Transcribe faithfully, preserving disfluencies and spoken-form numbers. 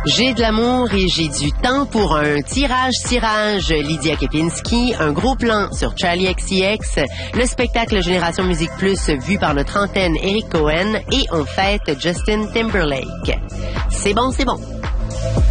J'ai de l'amour et j'ai du temps pour un tirage-tirage. Lydia Kepinski, un gros plan sur Charlie X C X, le spectacle Génération Musique Plus vu par notre antenne Eric Cohen et on fête Justin Timberlake. C'est bon, c'est bon.